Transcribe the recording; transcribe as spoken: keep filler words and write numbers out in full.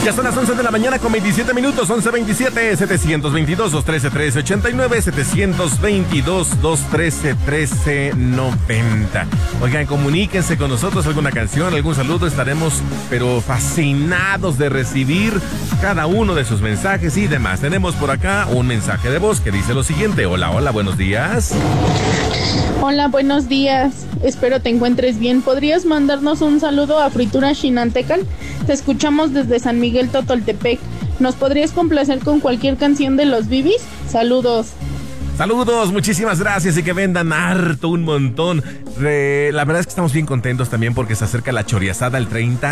Ya son las once de la mañana con veintisiete minutos, once veintisiete, setecientos veintidós, doscientos trece, trece ochenta y nueve, setecientos veintidós, doscientos trece, trece noventa. Oigan, comuníquense con nosotros, alguna canción, algún saludo, estaremos pero fascinados de recibir cada uno de sus mensajes y demás. Tenemos por acá un mensaje de voz que dice lo siguiente: hola, hola, buenos días. Hola, buenos días. Espero te encuentres bien. ¿Podrías mandarnos un saludo a Fritura Xinantecan? Te escuchamos desde San Miguel Totoltepec. ¿Nos podrías complacer con cualquier canción de los Bibis? Saludos. Saludos, muchísimas gracias y que vendan harto, un montón. Re, la verdad es que estamos bien contentos también porque se acerca la choriazada el treinta